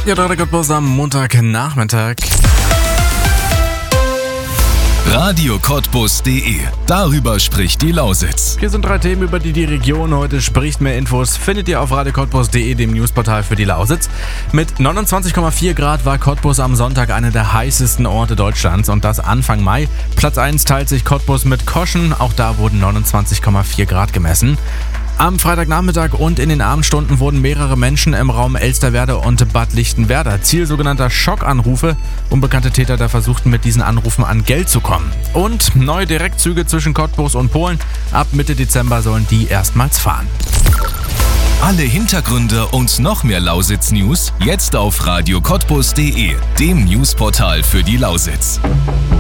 Ja, der Cottbus am Montagnachmittag. Radio Cottbus.de. Darüber spricht die Lausitz. Hier sind 3 Themen, über die die Region heute spricht. Mehr Infos findet ihr auf radiocottbus.de, dem Newsportal für die Lausitz. Mit 29,4 Grad war Cottbus am Sonntag einer der heißesten Orte Deutschlands und das Anfang Mai. Platz 1 teilt sich Cottbus mit Koschen, auch da wurden 29,4 Grad gemessen. Am Freitagnachmittag und in den Abendstunden wurden mehrere Menschen im Raum Elsterwerda und Bad Lichtenwerda Ziel sogenannter Schockanrufe. Unbekannte Täter da versuchten mit diesen Anrufen an Geld zu kommen. Und neue Direktzüge zwischen Cottbus und Polen. Ab Mitte Dezember sollen die erstmals fahren. Alle Hintergründe und noch mehr Lausitz-News jetzt auf radiocottbus.de, dem Newsportal für die Lausitz.